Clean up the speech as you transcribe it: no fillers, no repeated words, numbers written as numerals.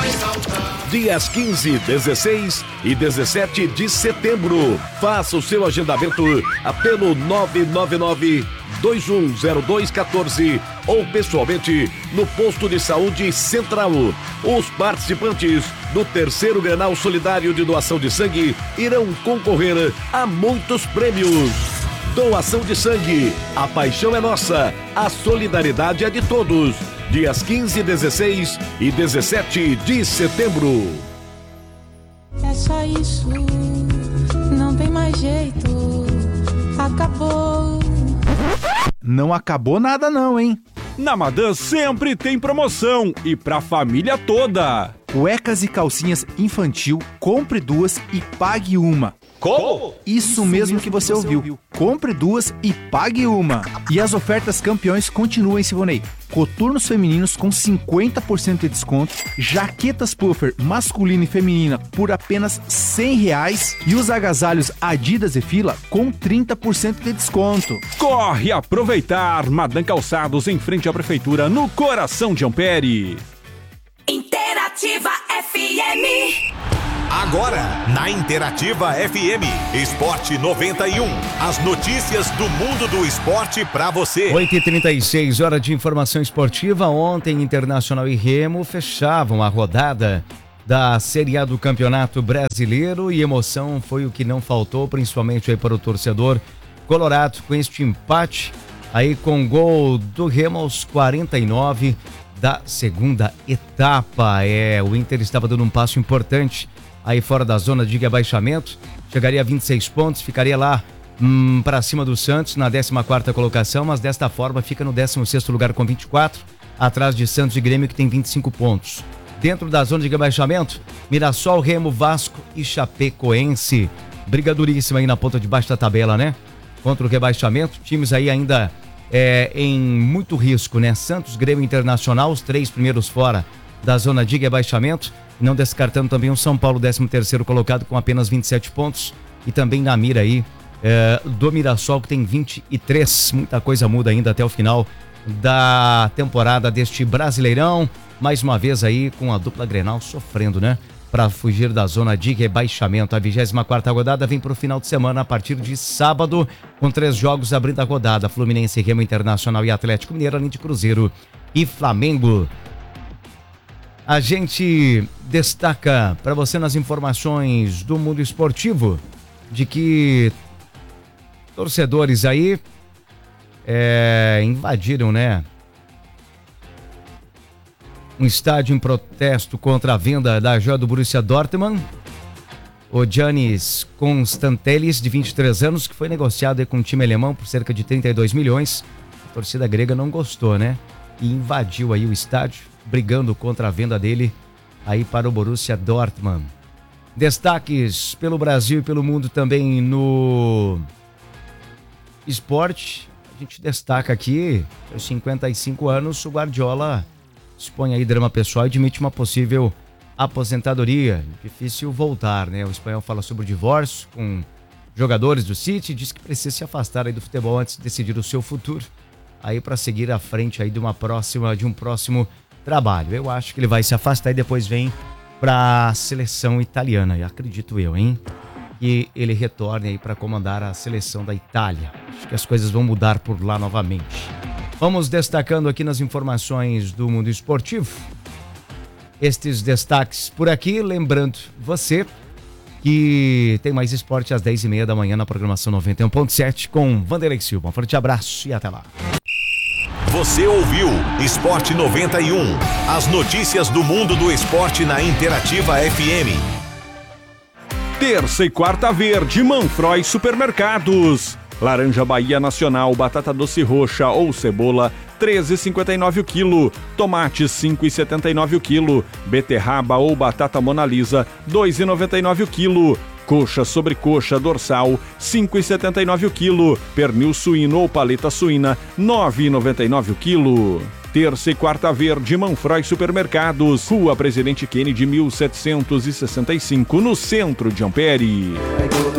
Dias 15, 16 e 17 de setembro. Faça o seu agendamento pelo 999-210214 ou pessoalmente no Posto de Saúde Central. Os participantes do terceiro Grenal Solidário de Doação de Sangue irão concorrer a muitos prêmios. Doação de sangue. A paixão é nossa. A solidariedade é de todos. Dias 15, 16 e 17 de setembro. É só isso, não tem mais jeito, acabou. Não acabou nada não, hein? Na Madan sempre tem promoção e pra família toda. Cuecas e calcinhas infantil, compre 2 e pague uma. Como? Isso mesmo que você ouviu. Compre 2 e pague uma. E as ofertas campeões continuam, Sivonei. Coturnos femininos com 50% de desconto, jaquetas puffer masculina e feminina por apenas R$100 e os agasalhos Adidas e Fila com 30% de desconto. Corre aproveitar! Madan Calçados em frente à prefeitura, no coração de Ampere. Interativa FM. Agora, na Interativa FM, Esporte 91. As notícias do mundo do esporte pra você. 8h36, hora de informação esportiva. Ontem, Internacional e Remo fechavam a rodada da Série A do Campeonato Brasileiro e emoção foi o que não faltou, principalmente aí para o torcedor colorado, com este empate aí com gol do Remo aos 49 da segunda etapa. O Inter estava dando um passo importante aí fora da zona de rebaixamento, chegaria a 26 pontos, ficaria lá para cima do Santos na 14ª colocação, mas desta forma fica no 16º lugar com 24, atrás de Santos e Grêmio que tem 25 pontos. Dentro da zona de rebaixamento, Mirassol, Remo, Vasco e Chapecoense. Briga duríssima aí na ponta de baixo da tabela, né? Contra o rebaixamento, times aí ainda em muito risco, né? Santos, Grêmio, Internacional, os 3 primeiros fora da zona de rebaixamento, não descartando também o São Paulo, 13º colocado com apenas 27 pontos, e também na mira aí do Mirassol, que tem 23. Muita coisa muda ainda até o final da temporada deste Brasileirão, mais uma vez aí com a dupla Grenal sofrendo, né? Para fugir da zona de rebaixamento. A 24ª rodada vem para o final de semana a partir de sábado, com 3 jogos abrindo a rodada: Fluminense, Remo, Internacional e Atlético Mineiro, além de Cruzeiro e Flamengo. A gente destaca para você nas informações do mundo esportivo de que torcedores aí invadiram, né, um estádio em protesto contra a venda da joia do Borussia Dortmund. O Giannis Constantelis, de 23 anos, que foi negociado aí com o time alemão por cerca de 32 milhões. A torcida grega não gostou, né? E invadiu aí o estádio, brigando contra a venda dele aí para o Borussia Dortmund. Destaques pelo Brasil e pelo mundo também no esporte. A gente destaca aqui, aos 55 anos, o Guardiola expõe aí drama pessoal e admite uma possível aposentadoria. Difícil voltar, né? O espanhol fala sobre o divórcio com jogadores do City, diz que precisa se afastar aí do futebol antes de decidir o seu futuro, aí para seguir à frente aí de um próximo trabalho. Eu acho que ele vai se afastar e depois vem para a seleção italiana, e acredito eu, hein? Que ele retorne aí para comandar a seleção da Itália. Acho que as coisas vão mudar por lá novamente. Vamos destacando aqui nas informações do mundo esportivo estes destaques por aqui, lembrando você que tem mais esporte às 10h30 da manhã na programação 91.7 com Vanderlei Silva. Um forte abraço e até lá. Você ouviu Esporte 91, as notícias do mundo do esporte na Interativa FM. Terça e quarta verde, Manfroy Supermercados. Laranja Bahia Nacional, batata doce roxa ou cebola, R$13,59 o quilo. Tomate, R$5,79 o quilo. Beterraba ou batata Mona Lisa, R$2,99 o quilo. Coxa sobre coxa dorsal, R$5,79 o quilo. Pernil suíno ou paleta suína, R$9,99 o quilo. Terça e quarta verde, Manfroy Supermercados. Rua Presidente Kennedy, 1765, no centro de Ampere.